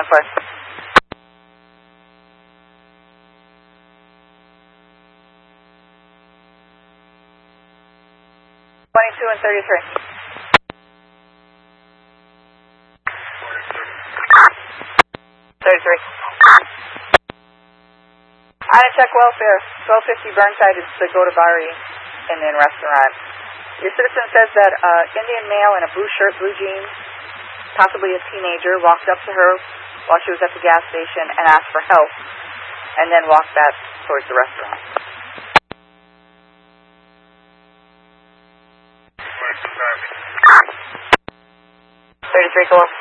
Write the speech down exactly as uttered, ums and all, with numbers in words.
Southwest. twenty-two and thirty-three. thirty-three. I didn't check welfare. twelve fifty Burnside is the Godabari Indian restaurant. Your citizen says that uh, Indian male in a blue shirt, blue jeans, possibly a teenager, walked up to her while she was at the gas station and asked for help, and then walked back towards the restaurant. thirty-three, go up.